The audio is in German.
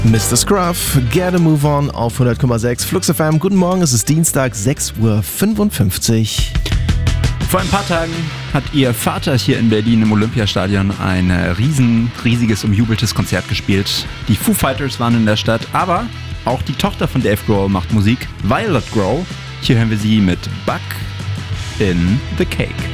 Mr. Scruff, Get a Move On auf 100,6 Flux FM. Guten Morgen, es ist Dienstag, 6:55 Uhr. Vor ein paar Tagen hat ihr Vater hier in Berlin im Olympiastadion ein riesiges, umjubeltes Konzert gespielt. Die Foo Fighters waren in der Stadt, aber auch die Tochter von Dave Grohl macht Musik, Violet Grohl. Hier hören wir sie mit Bug in the Cake.